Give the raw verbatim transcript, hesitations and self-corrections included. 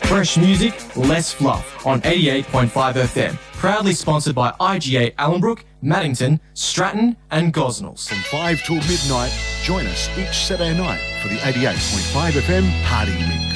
Fresh music, less fluff on eighty-eight point five F M. Proudly sponsored by I G A Allenbrook, Maddington, Stratton and Gosnells. From five till midnight, join us each Saturday night for the eighty-eight point five F M Party Mix.